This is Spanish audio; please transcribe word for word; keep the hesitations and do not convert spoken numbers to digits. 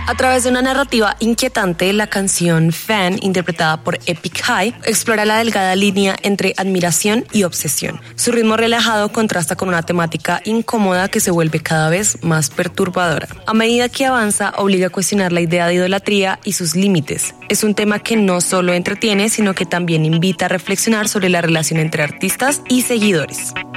A través de una narrativa inquietante, la canción Fan, interpretada por Epic High, explora la delgada línea entre admiración y obsesión. Su ritmo relajado contrasta con una temática incómoda que se vuelve cada vez más perturbadora. A medida que avanza, obliga a cuestionar la idea de idolatría y sus límites. Es un tema que no solo entretiene, sino que también invita a reflexionar sobre la relación entre artistas y seguidores.